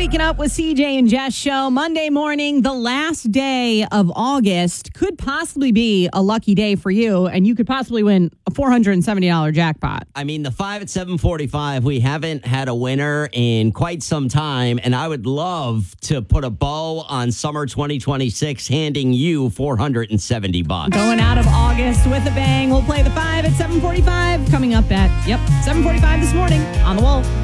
Waking Up with CJ and Jess show. Monday morning, the last day of August, could possibly be a lucky day for you, and you could possibly win a $470 jackpot. I mean, the 5 at 745, we haven't had a winner in quite some time, and I would love to put a bow on summer 2026, handing you $470. Going out of August with a bang. We'll play the 5 at 745 coming up at, 745 this morning on The Wolf.